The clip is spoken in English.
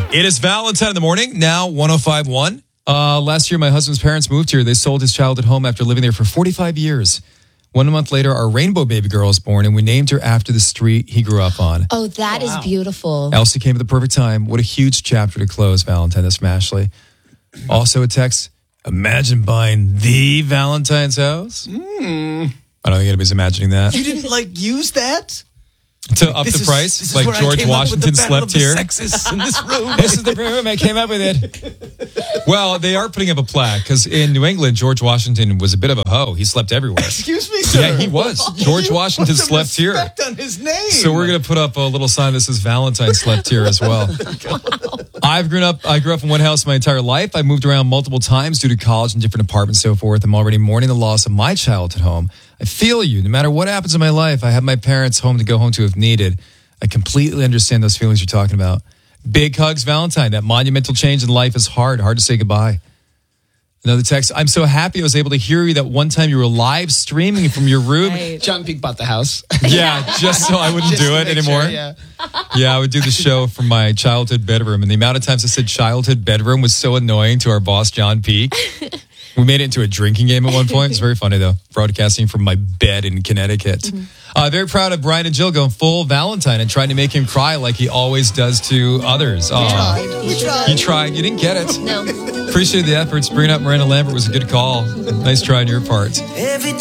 It is Valentine in the morning, now 105.1. Last year, my husband's parents moved here. They sold his childhood home after living there for 45 years. 1 month later, our rainbow baby girl was born, and we named her after the street he grew up on. Oh, that is beautiful. Elsie came at the perfect time. What a huge chapter to close, Valentine. That's from Ashley. Also a text, imagine buying the Valentine's house. I don't think anybody's imagining that. You didn't use that? To up the price, like George Washington slept here. Sexist in this room. This is the room I came up with it. Well, they are putting up a plaque because in New England, George Washington was a bit of a hoe. He slept everywhere. Excuse me, sir. Yeah, he was. George Washington slept here. On his name. So we're going to put up a little sign that says Valentine slept here as well. I grew up in one house my entire life. I moved around multiple times due to college and different apartments and so forth. I'm already mourning the loss of my childhood home. I feel you. No matter what happens in my life, I have my parents' home to go home to if needed. I completely understand those feelings you're talking about. Big hugs, Valentine. That monumental change in life is hard to say goodbye. Another text. I'm so happy I was able to hear you that one time you were live streaming from your room. Right. John Peak bought the house. Yeah, just so I wouldn't do it anymore. Sure, Yeah, I would do the show from my childhood bedroom. And the amount of times I said childhood bedroom was so annoying to our boss, John Peak. We made it into a drinking game at one point. It's very funny, though, broadcasting from my bed in Connecticut. Very proud of Brian and Jill going full Valentine and trying to make him cry like he always does to others. You tried. You didn't get it. No. Appreciate the efforts. Bringing up Miranda Lambert was a good call. Nice try on your part.